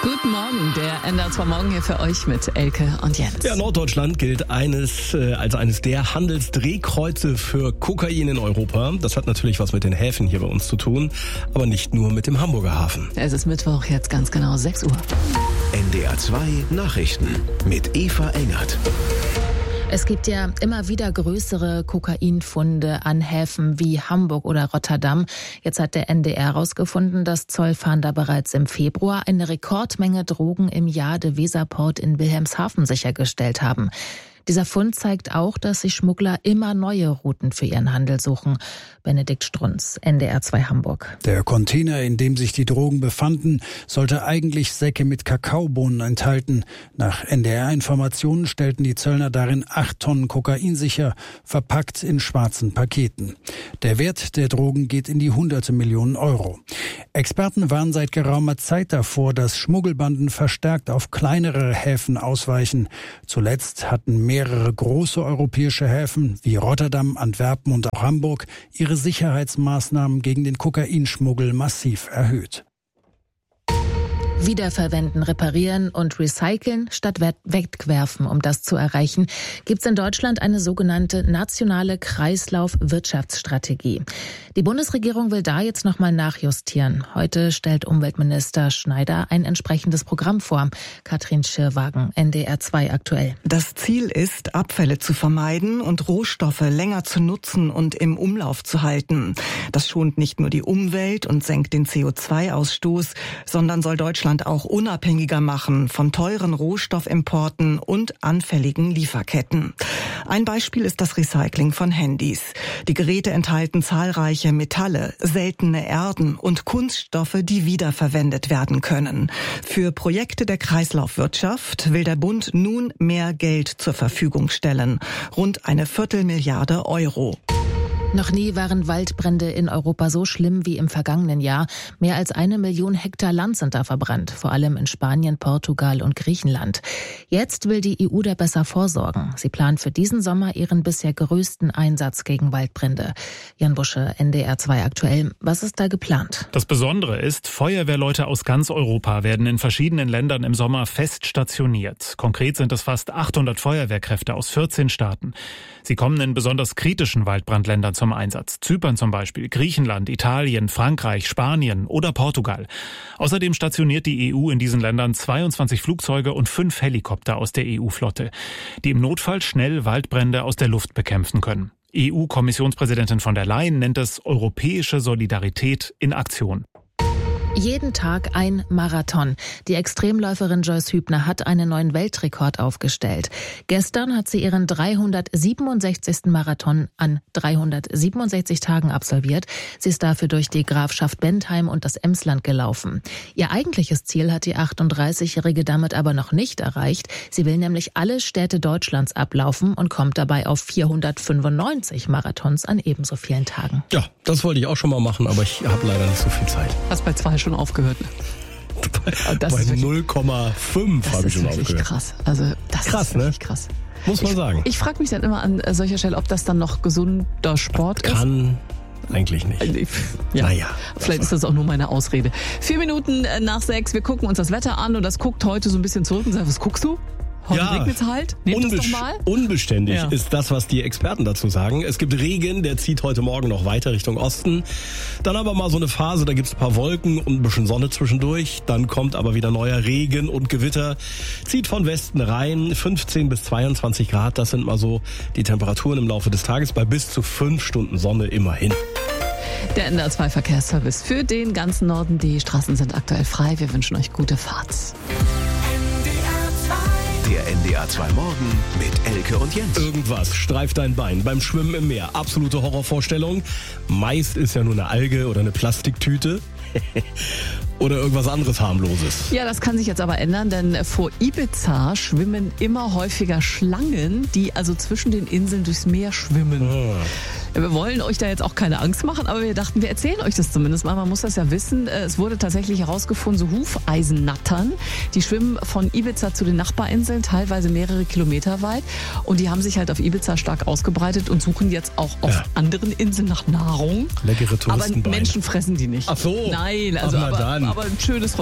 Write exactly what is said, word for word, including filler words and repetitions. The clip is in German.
Guten Morgen, der N D R zwei Morgen hier für euch mit Elke und Jens. Ja, Norddeutschland gilt eines äh, als eines der Handelsdrehkreuze für Kokain in Europa. Das hat natürlich was mit den Häfen hier bei uns zu tun, aber nicht nur mit dem Hamburger Hafen. Es ist Mittwoch, jetzt ganz genau sechs Uhr. N D R zwei Nachrichten mit Eva Engert. Es gibt ja immer wieder größere Kokainfunde an Häfen wie Hamburg oder Rotterdam. Jetzt hat der N D R herausgefunden, dass Zollfahnder bereits im Februar eine Rekordmenge Drogen im Jade Weserport in Wilhelmshaven sichergestellt haben. Dieser Fund zeigt auch, dass sich Schmuggler immer neue Routen für ihren Handel suchen. Benedikt Strunz, N D R zwei Hamburg. Der Container, in dem sich die Drogen befanden, sollte eigentlich Säcke mit Kakaobohnen enthalten. Nach N D R-Informationen stellten die Zöllner darin acht Tonnen Kokain sicher, verpackt in schwarzen Paketen. Der Wert der Drogen geht in die hunderte Millionen Euro. Experten warnen seit geraumer Zeit davor, dass Schmuggelbanden verstärkt auf kleinere Häfen ausweichen. Zuletzt hatten mehrere große europäische Häfen wie Rotterdam, Antwerpen und auch Hamburg ihre Sicherheitsmaßnahmen gegen den Kokainschmuggel massiv erhöht. Wiederverwenden, reparieren und recyceln statt wegwerfen. Um das zu erreichen, gibt es in Deutschland eine sogenannte nationale Kreislaufwirtschaftsstrategie. Die Bundesregierung will da jetzt nochmal nachjustieren. Heute stellt Umweltminister Schneider ein entsprechendes Programm vor. Katrin Schirrwagen, N D R zwei aktuell. Das Ziel ist, Abfälle zu vermeiden und Rohstoffe länger zu nutzen und im Umlauf zu halten. Das schont nicht nur die Umwelt und senkt den C O zwei Ausstoß, sondern soll Deutschland auch unabhängiger machen von teuren Rohstoffimporten und anfälligen Lieferketten. Ein Beispiel ist das Recycling von Handys. Die Geräte enthalten zahlreiche Metalle, seltene Erden und Kunststoffe, die wiederverwendet werden können. Für Projekte der Kreislaufwirtschaft will der Bund nun mehr Geld zur Verfügung stellen. Rund eine Viertelmilliarde Euro. Noch nie waren Waldbrände in Europa so schlimm wie im vergangenen Jahr. Mehr als eine Million Hektar Land sind da verbrannt, vor allem in Spanien, Portugal und Griechenland. Jetzt will die E U da besser vorsorgen. Sie plant für diesen Sommer ihren bisher größten Einsatz gegen Waldbrände. Jan Busche, N D R zwei aktuell. Was ist da geplant? Das Besondere ist, Feuerwehrleute aus ganz Europa werden in verschiedenen Ländern im Sommer fest stationiert. Konkret sind es fast achthundert Feuerwehrkräfte aus vierzehn Staaten. Sie kommen in besonders kritischen Waldbrandländern zum Einsatz. Zypern zum Beispiel, Griechenland, Italien, Frankreich, Spanien oder Portugal. Außerdem stationiert die E U in diesen Ländern zweiundzwanzig Flugzeuge und fünf Helikopter aus der E U-Flotte, die im Notfall schnell Waldbrände aus der Luft bekämpfen können. E U-Kommissionspräsidentin von der Leyen nennt es europäische Solidarität in Aktion. Jeden Tag ein Marathon. Die Extremläuferin Joyce Hübner hat einen neuen Weltrekord aufgestellt. Gestern hat sie ihren dreihundertsiebenundsechzigsten Marathon an dreihundertsiebenundsechzig Tagen absolviert. Sie ist dafür durch die Grafschaft Bentheim und das Emsland gelaufen. Ihr eigentliches Ziel hat die achtunddreißigjährige damit aber noch nicht erreicht. Sie will nämlich alle Städte Deutschlands ablaufen und kommt dabei auf vierhundertfünfundneunzig Marathons an ebenso vielen Tagen. Ja, das wollte ich auch schon mal machen, aber ich habe leider nicht so viel Zeit. Hast bei zwei schon aufgehört. Das bei null Komma fünf habe ich schon aufgehört. Das ist wirklich krass. Also das krass, ist wirklich ne? krass. Muss man ich, sagen. Ich frage mich dann immer an solcher Stelle, ob das dann noch gesunder Sport das kann ist. Eigentlich nicht. Ja, naja. Vielleicht ist das auch nur meine Ausrede. Vier Minuten nach sechs, wir gucken uns das Wetter an und das guckt heute so ein bisschen zurück und sagt, was guckst du? Heute ja, regnet es halt. Nehmt unbe- das doch mal. Unbeständig ja. ist das, was die Experten dazu sagen. Es gibt Regen, der zieht heute Morgen noch weiter Richtung Osten. Dann aber mal so eine Phase, da gibt es ein paar Wolken und ein bisschen Sonne zwischendurch. Dann kommt aber wieder neuer Regen und Gewitter. Zieht von Westen rein, fünfzehn bis zweiundzwanzig Grad. Das sind mal so die Temperaturen im Laufe des Tages bei bis zu fünf Stunden Sonne immerhin. Der N D R zwei Verkehrsservice für den ganzen Norden. Die Straßen sind aktuell frei. Wir wünschen euch gute Fahrt. Der N D R zwei Morgen mit Elke und Jens. Irgendwas streift dein Bein beim Schwimmen im Meer. Absolute Horrorvorstellung. Meist ist ja nur eine Alge oder eine Plastiktüte. Oder irgendwas anderes harmloses. Ja, das kann sich jetzt aber ändern, denn vor Ibiza schwimmen immer häufiger Schlangen, die also zwischen den Inseln durchs Meer schwimmen. Oh. Wir wollen euch da jetzt auch keine Angst machen, aber wir dachten, wir erzählen euch das zumindest mal. Man muss das ja wissen. Es wurde tatsächlich herausgefunden, so Hufeisennattern, die schwimmen von Ibiza zu den Nachbarinseln, teilweise mehrere Kilometer weit. Und die haben sich halt auf Ibiza stark ausgebreitet und suchen jetzt auch auf ja. anderen Inseln nach Nahrung. Leckere Touristenbeine. Aber Menschen fressen die nicht. Ach so. Nein, also Ach, aber, aber ein schönes